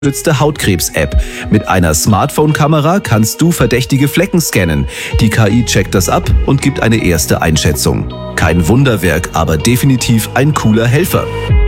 Unterstützte Hautkrebs-App. Mit einer Smartphone-Kamera kannst du verdächtige Flecken scannen. Die KI checkt das ab und gibt eine erste Einschätzung. Kein Wunderwerk, aber definitiv ein cooler Helfer.